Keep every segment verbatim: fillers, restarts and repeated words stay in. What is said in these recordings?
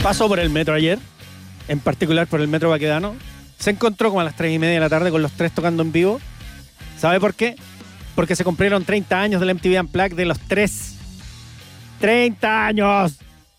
pasó por el metro ayer, en particular por el metro Baquedano. Se encontró como a las tres y media de la tarde con los tres tocando en vivo. ¿Sabe por qué? Porque se cumplieron treinta años del M T V Unplugged de los tres. ¡treinta años!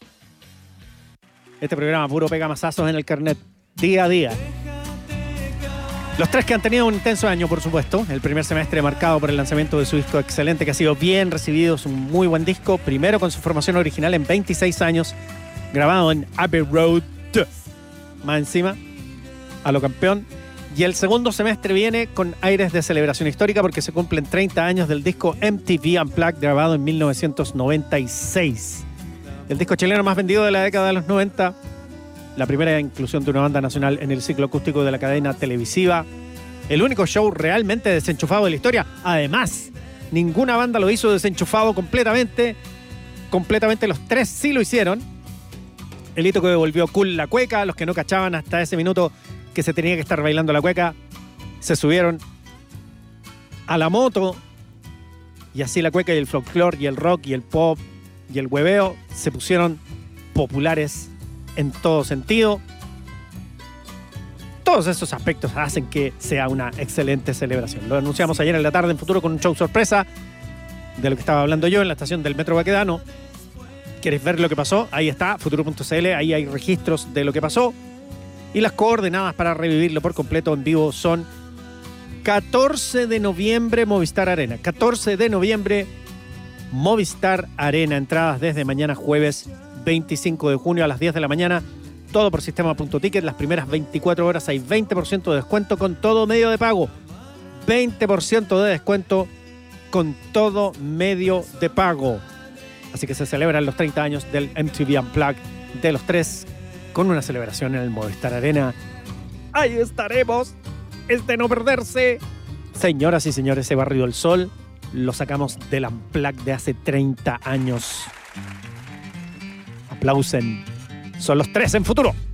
Este programa puro pega mazazos en el carnet, día a día. Los tres que han tenido un intenso año, por supuesto. El primer semestre marcado por el lanzamiento de su disco excelente, que ha sido bien recibido. Es un muy buen disco. Primero con su formación original en veintiséis años, grabado en Abbey Road. Más encima, a lo campeón. Y el segundo semestre viene con aires de celebración histórica porque se cumplen treinta años del disco M T V Unplugged, grabado en mil novecientos noventa y seis. El disco chileno más vendido de la década de los noventa. La primera inclusión de una banda nacional en el ciclo acústico de la cadena televisiva. El único show realmente desenchufado de la historia. Además, ninguna banda lo hizo desenchufado completamente. Completamente los tres sí lo hicieron. El hito que volvió cool la cueca. Los que no cachaban hasta ese minuto que se tenía que estar bailando la cueca, se subieron a la moto. Y así la cueca y el folclore y el rock y el pop y el hueveo se pusieron populares en todo sentido. Todos esos aspectos hacen que sea una excelente celebración. Lo anunciamos ayer en la tarde en Futuro con un show sorpresa de lo que estaba hablando yo en la estación del Metro Baquedano. ¿Quieres ver lo que pasó? Ahí está, futuro punto c l, ahí hay registros de lo que pasó. Y las coordenadas para revivirlo por completo en vivo son catorce de noviembre Movistar Arena. catorce de noviembre Movistar Arena. Entradas desde mañana jueves veinticinco de junio a las diez de la mañana. Todo por sistema.ticket. Las primeras veinticuatro horas hay veinte por ciento de descuento con todo medio de pago. veinte por ciento de descuento con todo medio de pago. Así que se celebran los treinta años del M T V Unplugged de los tres con una celebración en el Movistar Arena. Ahí estaremos. Es de no perderse. Señoras y señores, ese Barrio del Sol lo sacamos del Unplugged de hace treinta años. Aplausen. Son los tres en Futuro.